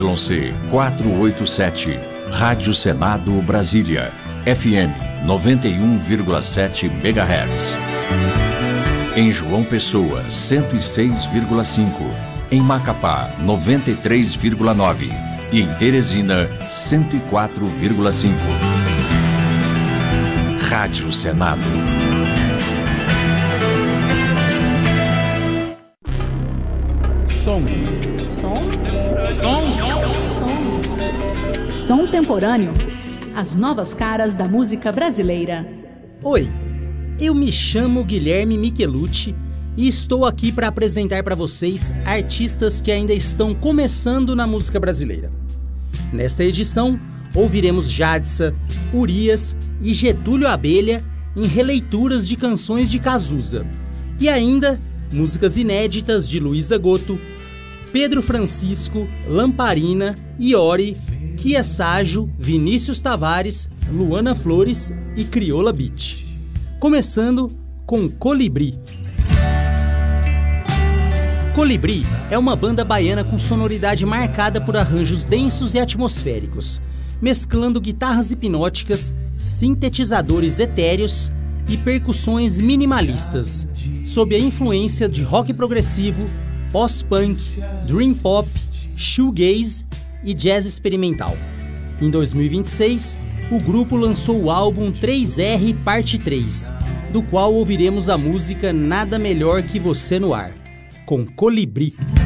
YC 487, Rádio Senado Brasília, FM 91,7 MHz. Em João Pessoa, 106,5. Em Macapá, 93,9. E em Teresina, 104,5. Rádio Senado. Som. Som temporâneo. As novas caras da música brasileira. Oi, eu me chamo Guilherme Michelucci e estou aqui para apresentar para vocês artistas que ainda estão começando na música brasileira. Nesta edição, ouviremos Jadsa, Urias e Getúlio Abelha em releituras de canções de Cazuza. E ainda, músicas inéditas de Luísa Gotto, Pedro Francisco, Lamparina, Iori, Kiesajo, Vinícius Tavares, Luana Flores e Crioula Beat. Começando com Colibri. Colibri é uma banda baiana com sonoridade marcada por arranjos densos e atmosféricos, mesclando guitarras hipnóticas, sintetizadores etéreos e percussões minimalistas, sob a influência de rock progressivo, pós-punk, dream pop, shoegaze e jazz experimental. Em 2026, o grupo lançou o álbum 3R Parte 3, do qual ouviremos a música Nada Melhor Que Você no Ar, com Colibri.